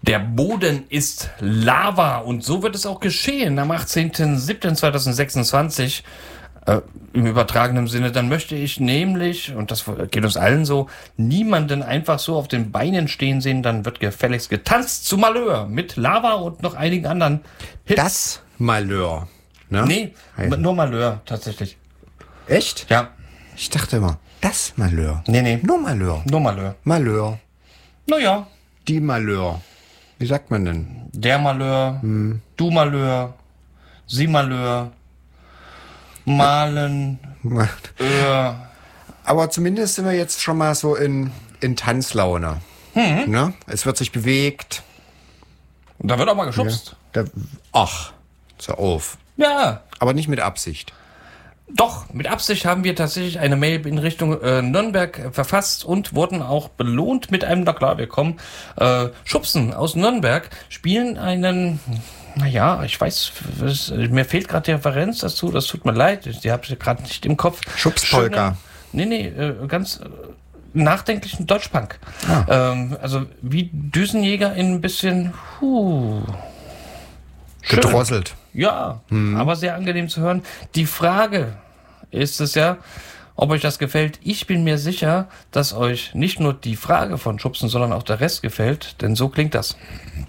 Der Boden ist Lava und so wird es auch geschehen am 18.07.2026 im übertragenen Sinne. Dann möchte ich nämlich, und das geht uns allen so, niemanden einfach so auf den Beinen stehen sehen. Dann wird gefälligst getanzt zu Malheur mit Lava und noch einigen anderen Hits. Das Malheur. Ne? Nee, nur Malheur tatsächlich. Echt? Ja. Ich dachte immer, das Malheur. Nee. Nur Malheur. Nur Malheur. Malheur. Naja. Die Malheur. Wie sagt man denn? Der Malheur, du Malheur, sie Malheur, malen, Aber zumindest sind wir jetzt schon mal so in Tanzlaune. Ne? Es wird sich bewegt. Und da wird auch mal geschubst. Ach, so auf. Ja. Aber nicht mit Absicht. Doch, mit Absicht haben wir tatsächlich eine Mail in Richtung Nürnberg verfasst und wurden auch belohnt mit einem, na klar, wir kommen, Schubsen aus Nürnberg, spielen einen, naja, ich weiß, mir fehlt gerade die Referenz dazu, das tut mir leid, die habe ich gerade nicht im Kopf. Schubspolka. Ganz nachdenklichen Deutschpunk. Also wie Düsenjäger in ein bisschen, schön. Gedrosselt. Ja, aber sehr angenehm zu hören. Die Frage ist es ja, ob euch das gefällt. Ich bin mir sicher, dass euch nicht nur die Frage von Schubsen, sondern auch der Rest gefällt, denn so klingt das.